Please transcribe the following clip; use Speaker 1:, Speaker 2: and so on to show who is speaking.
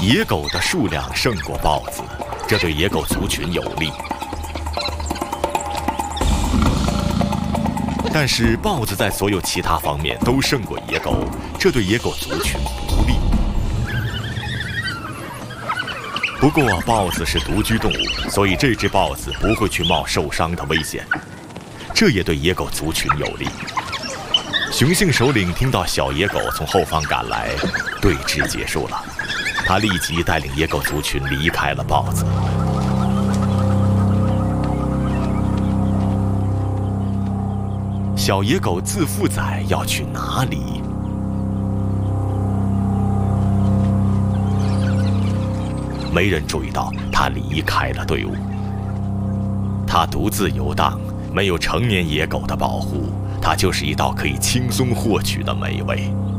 Speaker 1: 野狗的数量胜过豹子，这对野狗族群有利。但是豹子在所有其他方面都胜过野狗，这对野狗族群不利。不过豹子是独居动物，所以这只豹子不会去冒受伤的危险，这也对野狗族群有利。雄性首领听到小野狗从后方赶来，对峙结束了，他立即带领野狗族群离开了豹子。小野狗自负载要去哪里？没人注意到他离开了队伍。他独自游荡，没有成年野狗的保护，他就是一道可以轻松获取的美味。